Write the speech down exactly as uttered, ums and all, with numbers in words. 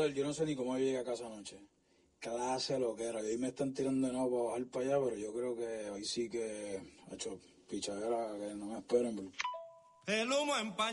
brother, yo no sé ni cómo yo llegué a casa anoche. Clase lo que era. Y hoy me están tirando de nuevo para bajar para allá, pero yo creo que hoy sí que ha hecho pichadera, que no me esperen. Bro. El humo en